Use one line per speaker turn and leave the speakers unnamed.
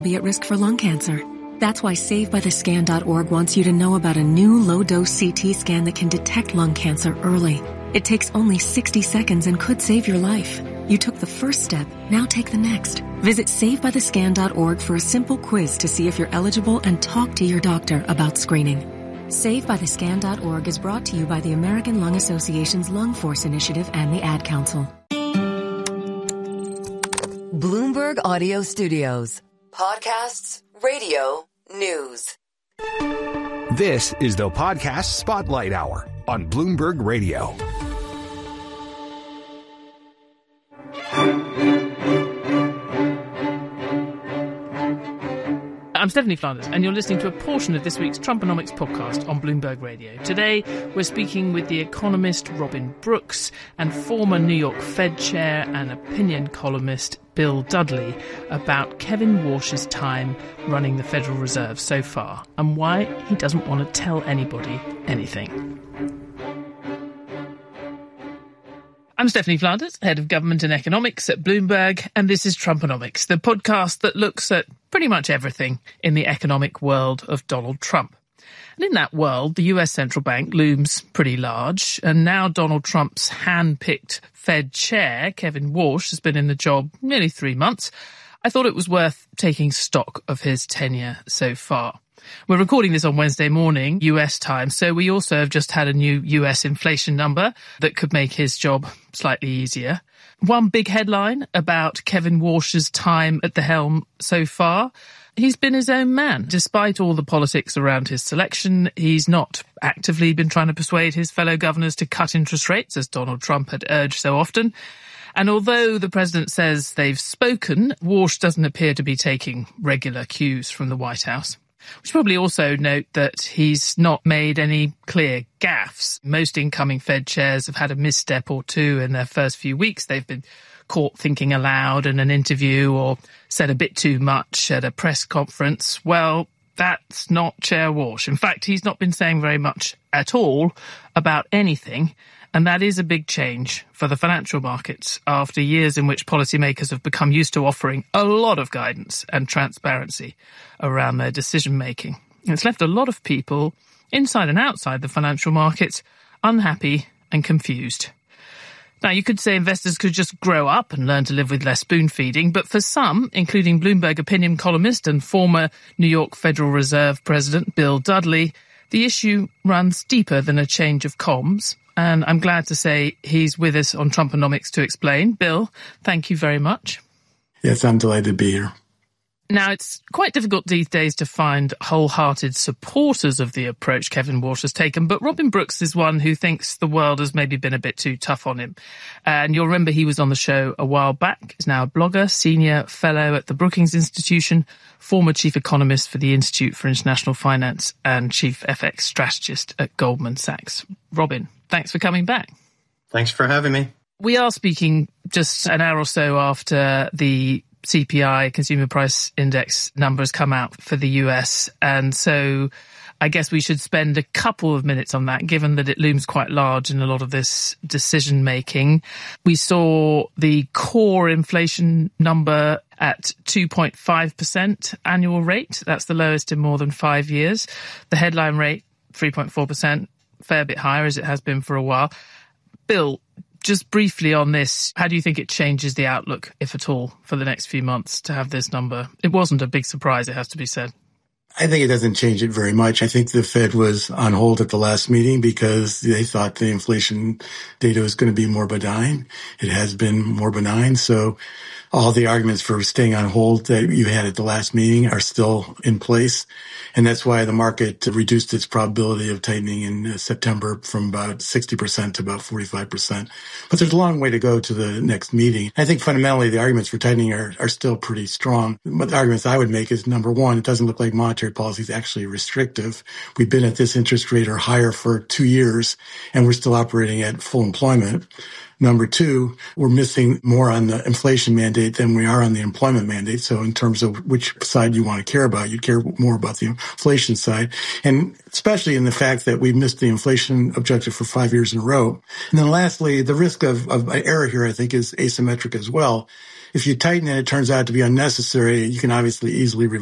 be at risk for lung cancer. That's why SaveByTheScan.org wants you to know about a new low-dose CT scan that can detect lung cancer early. It takes only 60 seconds and could save your life. You took the first step, now take the next. Visit SaveByTheScan.org for a simple quiz to see if you're eligible and talk to your doctor about screening. SaveByTheScan.org is brought to you by the American Lung Association's Lung Force Initiative and the Ad Council.
Bloomberg Audio Studios. Podcasts, radio, news.
This is the Podcast Spotlight Hour on Bloomberg Radio.
I'm Stephanie Flanders, and you're listening to a portion of this week's Trumponomics podcast on Bloomberg Radio. Today, we're speaking with the economist Robin Brooks and former New York Fed chair and opinion columnist Bill Dudley about Kevin Warsh's time running the Federal Reserve so far and why he doesn't want to tell anybody anything. I'm Stephanie Flanders, head of government and economics at Bloomberg, and this is Trumponomics, the podcast that looks at pretty much everything in the economic world of Donald Trump. And in that world, the US central bank looms pretty large, and now Donald Trump's hand-picked Fed chair, Kevin Warsh, has been in the job nearly 3 months. I thought it was worth taking stock of his tenure so far. We're recording this on Wednesday morning, US time, so we also have just had a new US inflation number that could make his job slightly easier. One big headline about Kevin Warsh's time at the helm so far: he's been his own man. Despite all the politics around his selection, he's not actively been trying to persuade his fellow governors to cut interest rates, as Donald Trump had urged so often. And although the president says they've spoken, Warsh doesn't appear to be taking regular cues from the White House. We should probably also note that he's not made any clear gaffes. Most incoming Fed chairs have had a misstep or two in their first few weeks. They've been caught thinking aloud in an interview or said a bit too much at a press conference. Well, that's not Chair Warsh. In fact, he's not been saying very much at all about anything. And that is a big change for the financial markets after years in which policymakers have become used to offering a lot of guidance and transparency around their decision-making. It's left a lot of people, inside and outside the financial markets, unhappy and confused. Now, you could say investors could just grow up and learn to live with less spoon-feeding, but for some, including Bloomberg opinion columnist and former New York Federal Reserve President Bill Dudley, the issue runs deeper than a change of comms. And I'm glad to say he's with us on Trumponomics to explain. Bill, thank you very much.
Yes, I'm delighted to be here.
Now, it's quite difficult these days to find wholehearted supporters of the approach Kevin Warsh has taken, but Robin Brooks is one who thinks the world has maybe been a bit too tough on him. And you'll remember he was on the show a while back. He's now a blogger, senior fellow at the Brookings Institution, former chief economist for the Institute for International Finance and chief FX strategist at Goldman Sachs. Robin, thanks for coming back.
Thanks for having me.
We are speaking just an hour or so after the CPI, Consumer Price Index, numbers come out for the US. And so I guess we should spend a couple of minutes on that, given that it looms quite large in a lot of this decision-making. We saw the core inflation number at 2.5% annual rate. That's the lowest in more than 5 years. The headline rate, 3.4%, fair bit higher as it has been for a while. Bill, just briefly on this, how do you think it changes the outlook, if at all, for the next few months to have this number? It wasn't a big surprise, it has to be said.
I think it doesn't change it very much. I think the Fed was on hold at the last meeting because they thought the inflation data was going to be more benign. It has been more benign. So all the arguments for staying on hold that you had at the last meeting are still in place. And that's why the market reduced its probability of tightening in September from about 60% to about 45%. But there's a long way to go to the next meeting. I think fundamentally the arguments for tightening are still pretty strong. But the arguments I would make is, number one, it doesn't look like monetary policy is actually restrictive. We've been at this interest rate or higher for 2 years, and we're still operating at full employment. Number two, we're missing more on the inflation mandate than we are on the employment mandate. So in terms of which side you want to care about, you care more about the inflation side. And especially in the fact that we missed the inflation objective for 5 years in a row. And then lastly, the risk of error here, I think, is asymmetric as well. if you tighten it, it turns out to be unnecessary. You can obviously easily